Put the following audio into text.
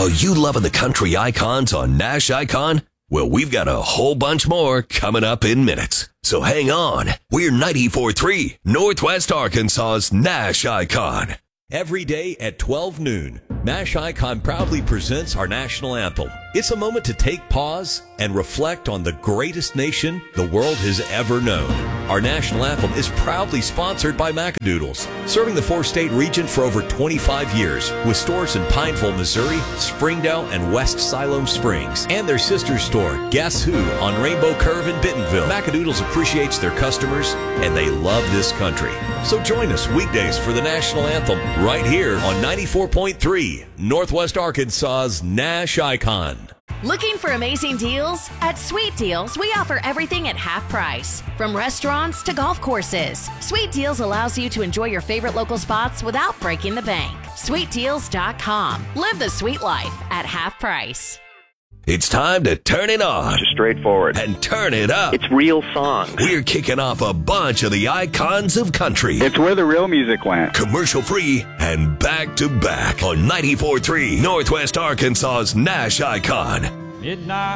Are you loving the country icons on Nash Icon? Well, we've got a whole bunch more coming up in minutes. So hang on. We're 94.3 Northwest Arkansas's Nash Icon. Every day at 12 noon, Nash Icon proudly presents our national anthem. It's a moment to take pause and reflect on the greatest nation the world has ever known. Our national anthem is proudly sponsored by Macadoodles, serving the four-state region for over 25 years, with stores in Pineville, Missouri, Springdale, and West Siloam Springs, and their sister store, Guess Who, on Rainbow Curve in Bentonville. Macadoodles appreciates their customers, and they love this country. So join us weekdays for the national anthem right here on 94.3 Northwest Arkansas's Nash Icon. Looking for amazing deals? At Sweet Deals, we offer everything at half price. From restaurants to golf courses, Sweet Deals allows you to enjoy your favorite local spots without breaking the bank. SweetDeals.com. Live the sweet life at half price. It's time to turn it on. Just straightforward. And turn it up. It's real songs. We're kicking off a bunch of the icons of country. It's where the real music went. Commercial free and back to back on 94.3 Northwest Arkansas's Nash Icon. Midnight.